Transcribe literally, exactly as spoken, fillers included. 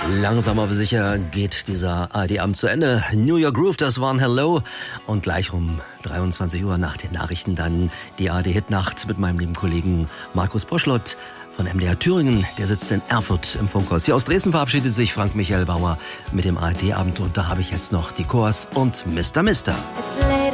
Langsam aber sicher geht dieser A R D-Abend zu Ende. New York Groove, das waren Hello. Und gleich um dreiundzwanzig Uhr nach den Nachrichten dann die A R D-Hitnacht mit meinem lieben Kollegen Markus Boschlott von M D R Thüringen. Der sitzt in Erfurt im Funkhaus. Hier aus Dresden verabschiedet sich Frank Michael Bauer mit dem A R D-Abend. Und da habe ich jetzt noch die Chors und Mister Mister. It's late